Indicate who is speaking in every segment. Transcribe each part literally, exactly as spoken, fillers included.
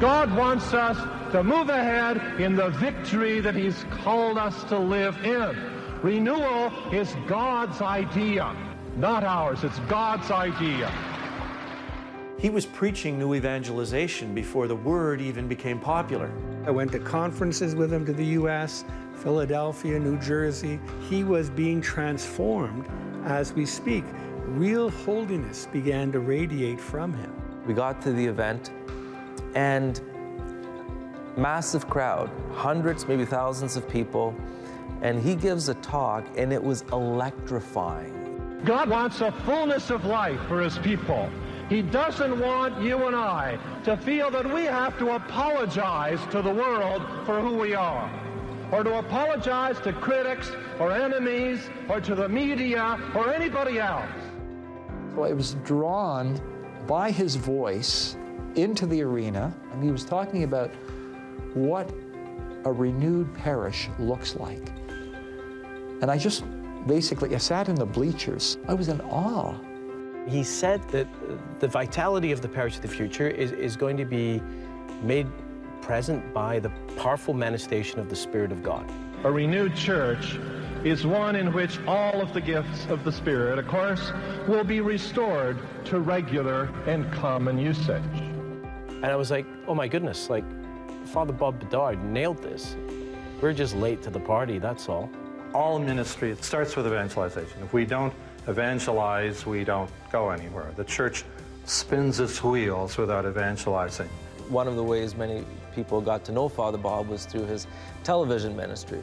Speaker 1: God wants us to move ahead in the victory that he's called us to live in. Renewal is God's idea, not ours. It's God's idea.
Speaker 2: He was preaching new evangelization before the word even became popular.
Speaker 3: I went to conferences with him to the U S, Philadelphia, New Jersey. He was being transformed as we speak. Real holiness began to radiate from him.
Speaker 4: We got to the event, and massive crowd, hundreds, maybe thousands of people, and he gives a talk, and it was electrifying.
Speaker 1: God wants a fullness of life for his people. He doesn't want you and I to feel that we have to apologize to the world for who we are, or to apologize to critics or enemies or to the media or anybody else.
Speaker 5: So I was drawn by his voice into the arena, and he was talking about what a renewed parish looks like. And I just basically, I sat in the bleachers. I was in awe.
Speaker 6: He said that the vitality of the parish of the future is, is going to be made present by the powerful manifestation of the Spirit of God.
Speaker 1: A renewed church is one in which all of the gifts of the Spirit, of course, will be restored to regular and common usage.
Speaker 6: And I was like, oh my goodness, like, Father Bob Bedard nailed this. We're just late to the party, that's all.
Speaker 7: All ministry, it starts with evangelization. If we don't evangelize, we don't go anywhere. The church spins its wheels without evangelizing.
Speaker 4: One of the ways many people got to know Father Bob was through his television ministry.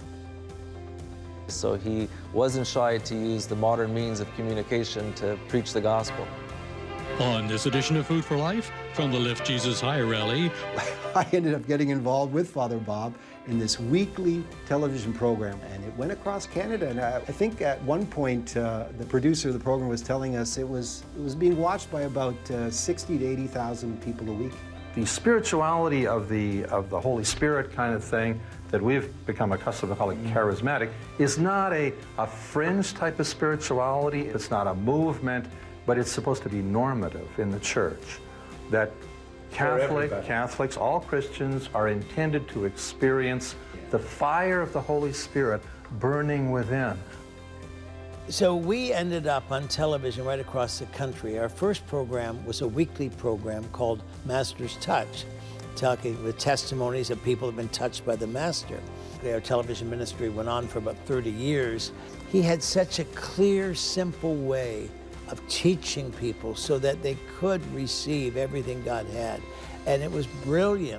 Speaker 4: So he wasn't shy to use the modern means of communication to preach the gospel.
Speaker 8: On this edition of Food for Life, from the Lift Jesus High rally.
Speaker 9: I ended up getting involved with Father Bob in this weekly television program, and it went across Canada. And I, I think at one point, uh, the producer of the program was telling us it was, it was being watched by about uh, sixty to eighty thousand people a week.
Speaker 7: The spirituality of the, of the Holy Spirit kind of thing that we've become accustomed to calling charismatic is not a, a fringe type of spirituality. It's not a movement, but it's supposed to be normative in the church. That Catholic, Catholics, all Christians are intended to experience the fire of the Holy Spirit burning within.
Speaker 10: So we ended up on television right across the country. Our first program was a weekly program called Master's Touch, talking with testimonies of people who have been touched by the Master. Our television ministry went on for about thirty years. He had such a clear, simple way of teaching people so that they could receive everything God had. And it was brilliant.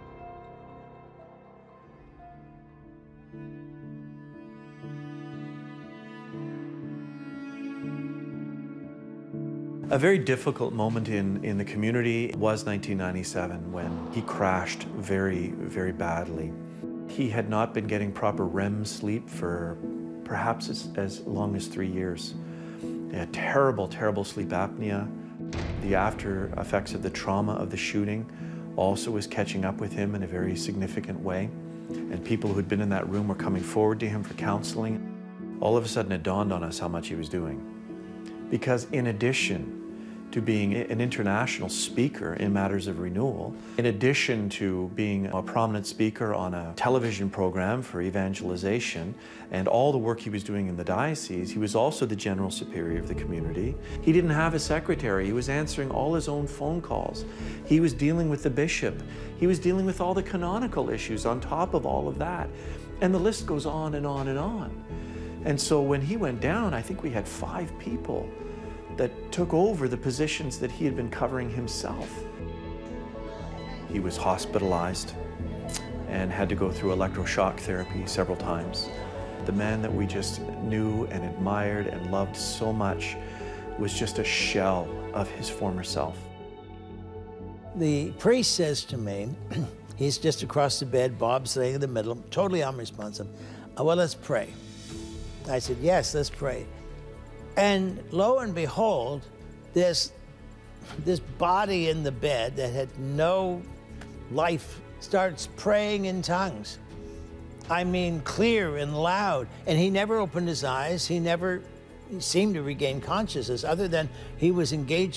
Speaker 2: A very difficult moment in, in the community was nineteen ninety-seven, when he crashed very, very badly. He had not been getting proper R E M sleep for perhaps as, as long as three years. He had terrible, terrible sleep apnea. The after effects of the trauma of the shooting also was catching up with him in a very significant way. And people who'd been in that room were coming forward to him for counseling. All of a sudden it dawned on us how much he was doing. Because in addition to being an international speaker in matters of renewal, in addition to being a prominent speaker on a television program for evangelization and all the work he was doing in the diocese, he was also the general superior of the community. He didn't have a secretary. He was answering all his own phone calls. He was dealing with the bishop. He was dealing with all the canonical issues on top of all of that. And the list goes on and on and on. And so when he went down, I think we had five people that took over the positions that he had been covering himself. He was hospitalized and had to go through electroshock therapy several times. The man that we just knew and admired and loved so much was just a shell of his former self.
Speaker 10: The priest says to me, he's just across the bed, Bob's laying in the middle, totally unresponsive. Oh, well, let's pray. I said, yes, let's pray. And lo and behold, this, this body in the bed that had no life starts praying in tongues. I mean, clear and loud. And he never opened his eyes. He never seemed to regain consciousness, other than he was engaged